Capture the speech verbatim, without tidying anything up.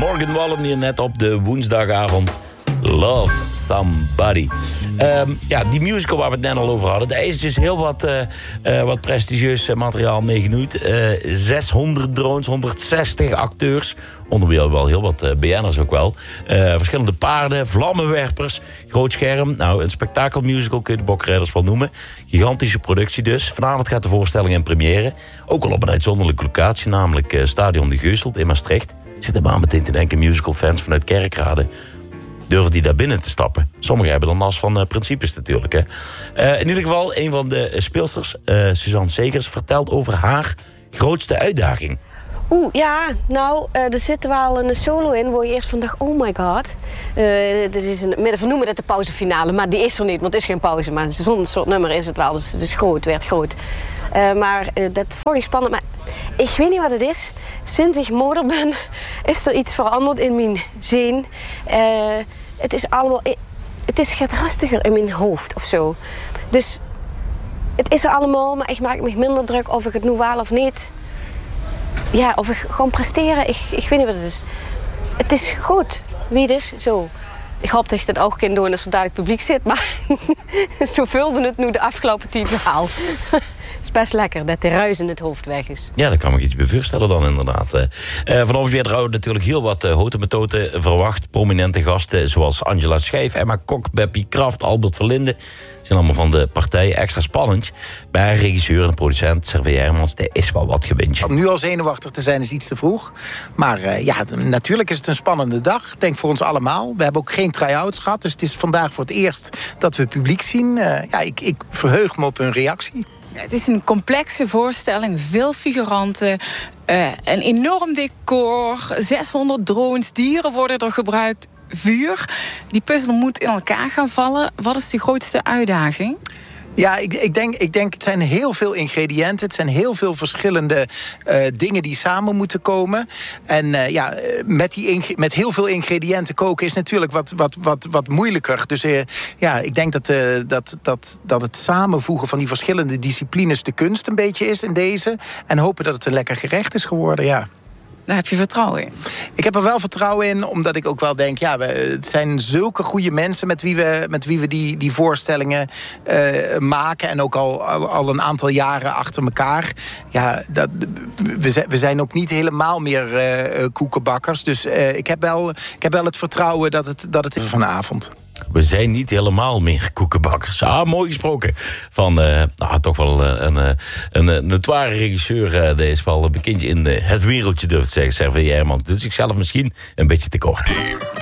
Morgan Wallen hier net op de woensdagavond. Love Somebody. Um, ja, die musical waar we het net al over hadden. Daar is dus heel wat, uh, uh, wat prestigieus materiaal mee genoemd. Uh, zeshonderd drones, honderdzestig acteurs. Onder wie wel heel wat uh, B N'ers ook wel. Uh, verschillende paarden, vlammenwerpers, groot scherm. Nou, een spektakelmusical kun je de Bokrijders wel noemen. Gigantische productie dus. Vanavond gaat de voorstelling in première. Ook al op een uitzonderlijke locatie, namelijk uh, Stadion de Geuselt in Maastricht. Ik zit er maar meteen te denken, musicalfans vanuit Kerkrade. Durven die daar binnen te stappen? Sommigen hebben dan last van uh, principes natuurlijk. Hè. Uh, in ieder geval, een van de speelsters, uh, Suzanne Segers, vertelt over haar grootste uitdaging. Oeh, ja, nou, uh, er zit wel een solo in waar je eerst van dacht, oh my god. Uh, dit is een, we noemen het de pauzefinale, maar die is er niet, want het is geen pauze. Maar zo'n soort nummer is het wel, dus het is groot, het werd groot. Uh, maar uh, dat vond ik spannend. Maar ik weet niet wat het is. Sinds ik moeder ben, is er iets veranderd in mijn zin. Uh, het is allemaal... Het is gaat rustiger in mijn hoofd of zo. Dus het is er allemaal, maar ik maak me minder druk of ik het nu wel of niet. Ja, of ik gewoon presteren. Ik, ik weet niet wat het is. Het is goed. Wie het is, zo. Ik hoop dat je dat ook kan doen als er duidelijk publiek zit. Maar zo vulde het nu de afgelopen tien verhaal. Het is best lekker dat de ruis in het hoofd weg is. Ja, daar kan ik iets bij voorstellen dan inderdaad. Uh, vanavond weer trouwens natuurlijk heel wat uh, hotemetoten verwacht. Prominente gasten zoals Angela Schijf, Emma Kok, Beppie Kraft, Albert Verlinde. Zijn allemaal van de partij. Extra spannend. Bij een regisseur en een producent, Servé Hermans, er is wel wat gewintje. Om nu al zenuwachtig te zijn is iets te vroeg. Maar uh, ja, natuurlijk is het een spannende dag. Ik denk voor ons allemaal. We hebben ook geen try-outs gehad. Dus het is vandaag voor het eerst dat we het publiek zien. Uh, ja, ik, ik verheug me op hun reactie. Het is een complexe voorstelling, veel figuranten, uh, een enorm decor, zeshonderd drones, dieren worden er gebruikt, vuur. Die puzzel moet in elkaar gaan vallen. Wat is de grootste uitdaging? Ja, ik, ik, denk, ik denk het zijn heel veel ingrediënten. Het zijn heel veel verschillende uh, dingen die samen moeten komen. En uh, ja, met, die met heel veel ingrediënten koken is natuurlijk wat, wat, wat, wat moeilijker. Dus uh, ja, ik denk dat, uh, dat, dat, dat het samenvoegen van die verschillende disciplines de kunst een beetje is in deze. En hopen dat het een lekker gerecht is geworden, ja. Daar heb je vertrouwen in? Ik heb er wel vertrouwen in, omdat ik ook wel denk... ja, we, het zijn zulke goede mensen met wie we, met wie we die, die voorstellingen uh, maken... en ook al, al, al een aantal jaren achter elkaar. Ja, dat, we, zijn, we zijn ook niet helemaal meer uh, koekenbakkers. Dus uh, ik, heb wel, ik heb wel het vertrouwen dat het, dat het is vanavond. We zijn niet helemaal meer koekenbakkers. Ah, mooi gesproken. Van uh, nou, toch wel een, een, een, een notoire regisseur. Uh, deze wel een bekendje in uh, het wereldje, durf ik te zeggen. Servé Hermans doet zichzelf misschien een beetje tekort.